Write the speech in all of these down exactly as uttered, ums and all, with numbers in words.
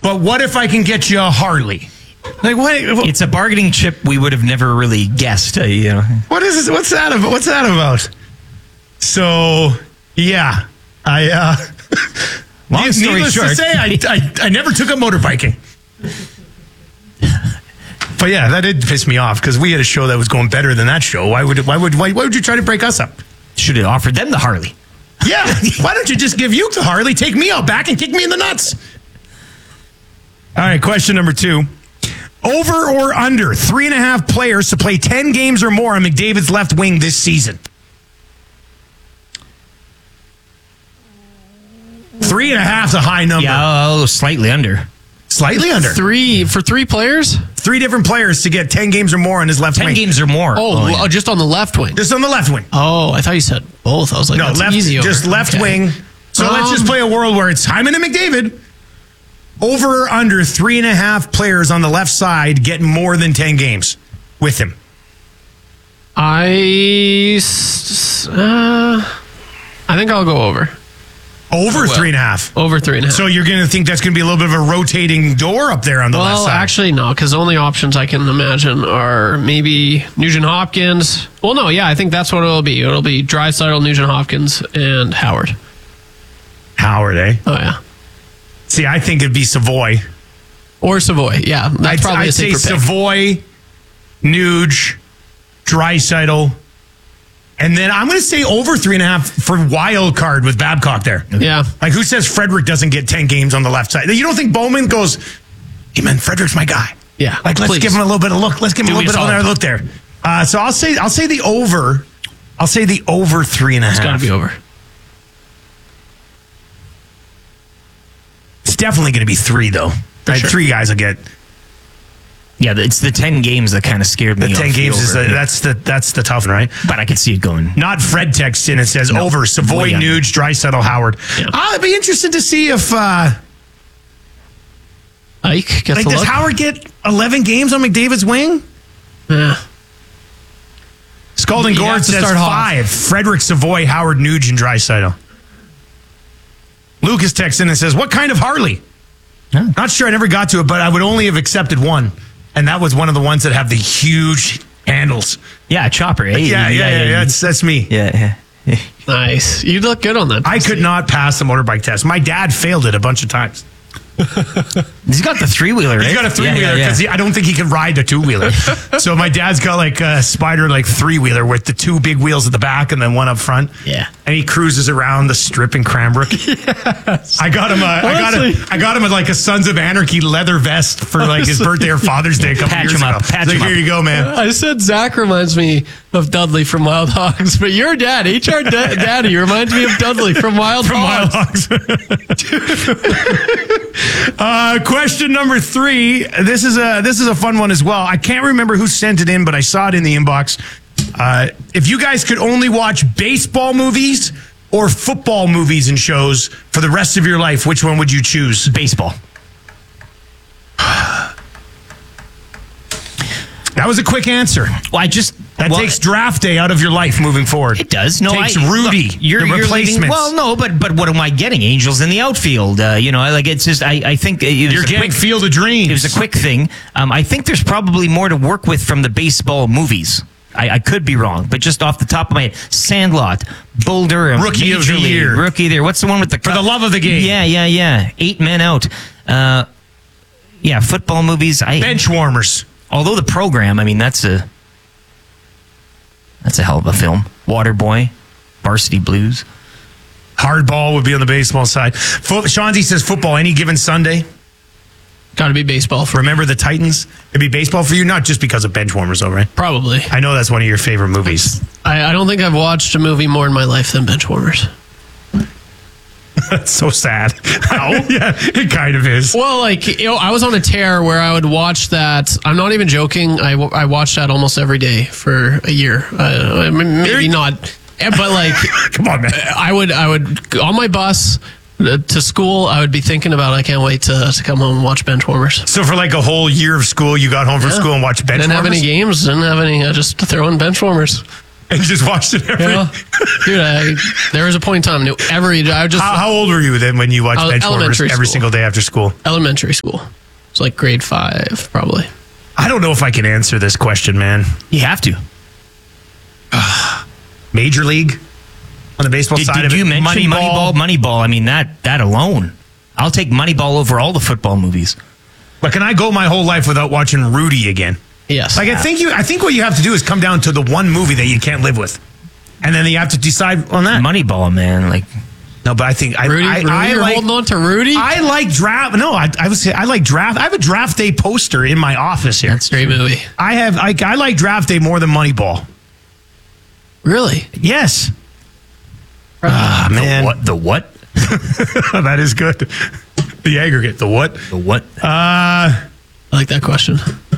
but what if I can get you a Harley? Like what? It's a bargaining chip we would have never really guessed. Uh, you know. What is this? What's that about? What's that about? So, yeah. I, uh... Long story needless short. to say, I, I, I never took up motorbiking. But yeah, that did piss me off because we had a show that was going better than that show. Why would why would why, why would you try to break us up? Should have offered them the Harley. Yeah, why don't you just give you the Harley, take me out back, and kick me in the nuts? All right, question number two. Over or under three and a half players to play ten games or more on McDavid's left wing this season? Three and a half's a high number. Yeah, oh, slightly under. Slightly under. Three for three players? Three different players to get ten games or more on his left Ten wing. games or more. Oh, oh yeah. just on the left wing. Just on the left wing. Oh, I thought you said both. I was like, No, that's left, easy. Over. just left Okay. wing. So Um, let's just play a world where it's Hyman and McDavid. Over or under three and a half players on the left side getting more than ten games with him. I, s- uh, I think I'll go over. Over Well, three and a half. Over three and a half. So you're going to think that's going to be a little bit of a rotating door up there on the left well, side. actually, no, because the only options I can imagine are maybe Nugent Hopkins. Well, no, yeah, I think that's what it'll be. It'll be Draisaitl, Nugent Hopkins, and Howard. Howard, eh? Oh, yeah. See, I think it'd be Savoy. Or Savoy, yeah. That's I'd, probably I'd a say safer pick. Savoy, Nuge, Draisaitl, and then I'm going to say over three and a half for wild card with Babcock there. Yeah. Like, who says Frederick doesn't get ten games on the left side? You don't think Bowman goes, hey, man, Frederick's my guy. Yeah, Like, let's please. give him a little bit of look. Let's give him Do a little me bit a of solid. another look there. Uh, so I'll say I'll say the over. I'll say the over three and a half. It's got to be over. It's definitely going to be three, though. Right? sure. Three guys will get Yeah, it's the ten games that kind of scared me. the off ten the games. Is over. the, that's the that's the tough one, right? But I could see it going. Not Fred texts in and says No, over Savoy, way under. Nuge, Draisaitl, Howard. Yeah. Ah, it'd be interesting to see if uh, Ike gets like a does look. Howard get eleven games on McDavid's wing? Yeah. Scalding You Gord have to says start hot. five. Frederick, Savoy, Howard, Nuge, and Draisaitl. Lucas texts in and says, "What kind of Harley?" Huh. Not sure. I never got to it, but I would only have accepted one, and that was one of the ones that have the huge handles. Yeah, chopper. Eh? Yeah, yeah, yeah. yeah. That's that's me. yeah, yeah. Nice. You look good on that. I could not pass the motorbike test. My dad failed it a bunch of times. He's got the three wheeler. Right? He's got a three wheeler Yeah, because yeah, yeah. I don't think he can ride the two wheeler. So my dad's got like a Spider like three wheeler with the two big wheels at the back and then one up front. Yeah. And he cruises around the strip in Cranbrook. Yes. I got him a, I got him, Honestly. I got him a, like a Sons of Anarchy leather vest for like his birthday or Father's Day a couple Patch years him ago. up, patch Like, him here up. you go, man. I said Zach reminds me of Dudley from Wild Hogs, but your dad, H R da- Daddy, reminds me of Dudley from Wild From Wild Hogs. Hogs. uh, question number three. This is a this is a fun one as well. I can't remember who sent it in, but I saw it in the inbox. Uh, if you guys could only watch baseball movies or football movies and shows for the rest of your life, which one would you choose? Baseball. That was a quick answer. Well, I just That well, takes draft day out of your life moving forward. It does. No, takes I, Rudy, look, you're, the you're replacements. leaving- well, no, but but what am I getting? Angels in the outfield. Uh, you know, like it's just I, I think it was You're a getting quick, Field of Dreams. It was a quick thing. Um, I think there's probably more to work with from the baseball movies. I, I could be wrong, but just off the top of my head, Sandlot, Boulder, Rookie of Major the League, Year. Rookie there. What's the one with the For the love of the game. Yeah, yeah, yeah. Eight men out. Uh, yeah, football movies. I Bench warmers. although the program, I mean, that's a that's a hell of a film. Waterboy, Varsity Blues. Hardball would be on the baseball side. Fo- Shanzi says football any given Sunday. Got to be baseball for Remember the Titans? It'd be baseball for you, not just because of bench warmers, though, right? probably. I know that's one of your favorite movies. I, I don't think I've watched a movie more in my life than Benchwarmers. That's so sad. How? Yeah, it kind of is. Well, like, you know, I was on a tear where I would watch that. I'm not even joking. I, w- I watched that almost every day for a year. Uh, I mean, maybe not, eh, but like, Come on, man. I would, I would on my bus uh, to school. I would be thinking about. I can't wait to to come home and watch Benchwarmers. So for like a whole year of school, you got home from Yeah. school and watched bench Didn't have any warmers? games. Didn't have any. I just throw in Benchwarmers. And you just watched it every... Yeah. Dude, I, there was a point in time, I knew every, I would just, How, how old were you then when you watched Uh, Benchwarmers elementary every school. single day after school? elementary school. It's like grade five, probably. I don't know if I can answer this question, man. You have to. Major League on the baseball Did, side did of you it? mention Moneyball? Moneyball. I mean, that that alone. I'll take Moneyball over all the football movies. But can I go my whole life without watching Rudy again? Yes. Like I think you, I think what you have to do is come down to the one movie that you can't live with, and then you have to decide on that. Moneyball, man. Like, No, but I think I, Rudy, I, Rudy I you're like. holding on to Rudy? I like draft. No, I, I would say I like draft. I have a draft day poster in my office here. That's a great movie. I have. I, I like draft day more than Moneyball. Really? Yes. Ah, man, the what? The what? that is good. The aggregate. The what? The what? Uh, I like that question.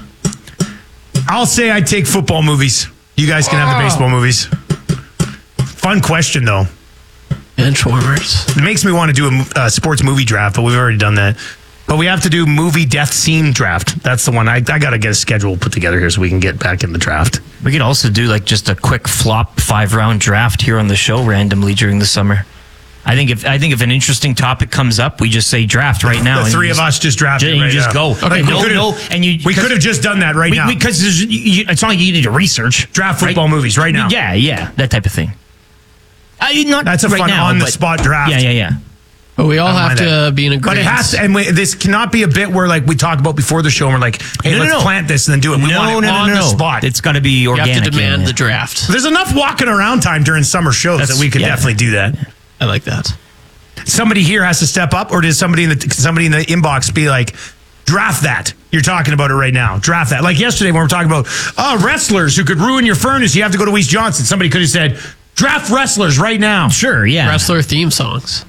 I'll say I take football movies. You guys can have the baseball movies. Fun question though. Benchwarmers. It makes me want to do a uh, sports movie draft, but we've already done that. But we have to do movie death scene draft. That's the one. I, I got to get a schedule put together here so we can get back in the draft. We could also do like just a quick flop five round draft here on the show randomly during the summer. I think if I think if an interesting topic comes up, we just say draft right now. The and three you of just- us just drafted and you right just now. go. Okay, And we no, could've- no, and you We could have just done that right now. because it's not like you need to research Draft football movies right now. Yeah, yeah, that type of thing. I, not That's a right fun now, on the but- spot draft. Yeah, yeah, yeah. But we all I don't have mind to that. be in agreement. But it has to, and we, this cannot be a bit where like we talk about before the show and we're like, hey, No, no, let's no. plant this and then do it. We no, want it no, on no, the no. spot. It's got to be You organic. have to demand yeah, the yeah. draft. There's enough walking around time during summer shows That's- that we could yeah. definitely do that. I like that. Somebody here has to step up, or does somebody in the somebody in the inbox be like, draft that? You're talking about it right now. Draft that. Like yesterday when we were talking about uh, wrestlers who could ruin your furnace. You have to go to East Johnson. Somebody could have said, draft wrestlers right now. Sure, yeah. Wrestler theme songs.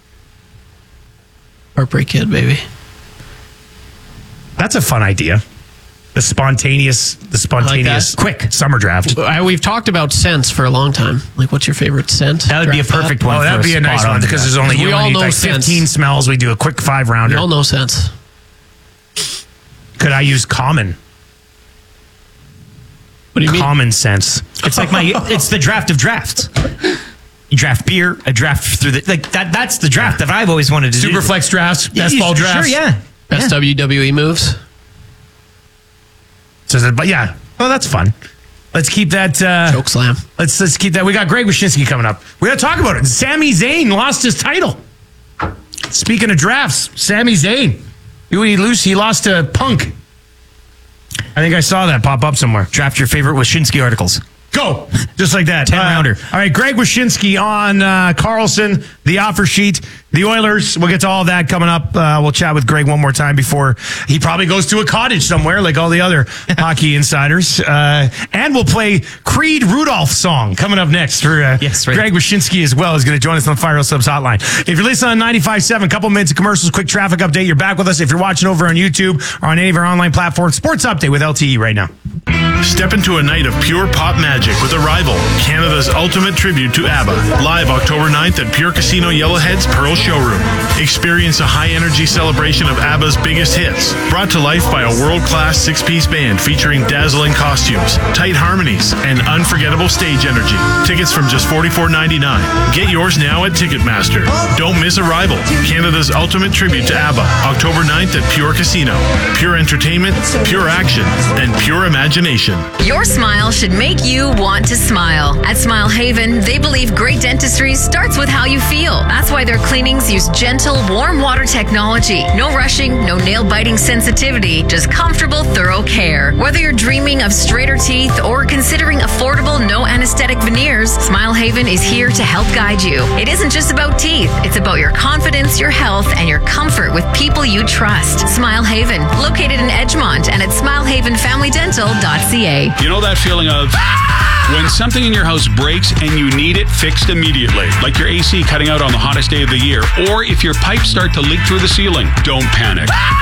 Heartbreak Kid, baby. That's a fun idea. The spontaneous, the spontaneous, that. quick summer draft. I, we've talked about scents for a long time. Like, what's your favorite scent? That would be a Draft perfect that. one. Oh, for that'd be a nice spot one on because draft. there's only We you all only know like scents. fifteen smells. We do a quick five We rounder. all know scents. Could I use common? What do you mean? Common sense. It's like my. It's the draft of drafts. You draft beer, a draft through the like that. That's the draft that I've always wanted to do. Superflex drafts, best You- ball drafts. Sure, yeah. Best yeah. W W E moves? So, that- but yeah, well, that's fun. Let's keep that. Uh, Choke slam. let's let's keep that. We got Greg Wyshynski coming up. We got to talk about it. Sami Zayn lost his title. Speaking of drafts, Sami Zayn, who he lose? He lost to Punk. I think I saw that pop up somewhere. Draft your favorite Wyshynski articles. Go. Just like that. ten rounder. Uh, all right, Greg Wyshynski on uh, Carlson, the offer sheet, the Oilers. We'll get to all of that coming up. Uh, we'll chat with Greg one more time before he probably goes to a cottage somewhere like all the other hockey insiders. Uh, and we'll play Creed Rudolph song coming up next for uh, Yes, right. Greg Wyshynski as well is going to join us on the Fire Hill Subs hotline. If you're listening on ninety-five point seven, couple minutes of commercials, quick traffic update. You're back with us. If you're watching over on YouTube or on any of our online platforms, Sports Update with L T E right now. Step into a night of pure pop magic with Arrival, Canada's ultimate tribute to ABBA. Live October ninth at Pure Casino Yellowhead's Pearl Showroom. Experience a high-energy celebration of ABBA's biggest hits, brought to life by a world-class six-piece band featuring dazzling costumes, tight harmonies, and unforgettable stage energy. Tickets from just forty-four ninety-nine. Get yours now at Ticketmaster. Don't miss Arrival, Canada's ultimate tribute to ABBA. October ninth at Pure Casino. Pure entertainment, pure action, and pure imagination. Your smile should make you want to smile. At Smile Haven, they believe great dentistry starts with how you feel. That's why their cleanings use gentle, warm water technology. No rushing, no nail-biting sensitivity, just comfortable, thorough care. Whether you're dreaming of straighter teeth or considering affordable, no anesthetic veneers, Smile Haven is here to help guide you. It isn't just about teeth. It's about your confidence, your health, and your comfort with people you trust. Smile Haven, located in Edgemont and at smile haven family dental dot c a. You know that feeling of when something in your house breaks and you need it fixed immediately, like your A C cutting out on the hottest day of the year, or if your pipes start to leak through the ceiling, don't panic.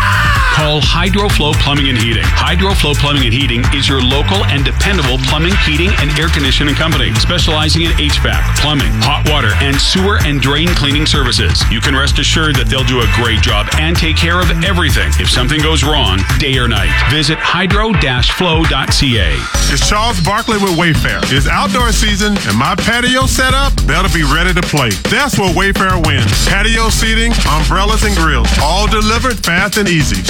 Call HydroFlow Plumbing and Heating. HydroFlow Plumbing and Heating is your local and dependable plumbing, heating, and air conditioning company, specializing in H V A C, plumbing, hot water, and sewer and drain cleaning services. You can rest assured that they'll do a great job and take care of everything if something goes wrong, day or night. Visit hydro dash flow dot c a. It's Charles Barkley with Wayfair. It's outdoor season, and my patio set up better be ready to play. That's where Wayfair wins. Patio seating, umbrellas, and grills, all delivered fast and easy.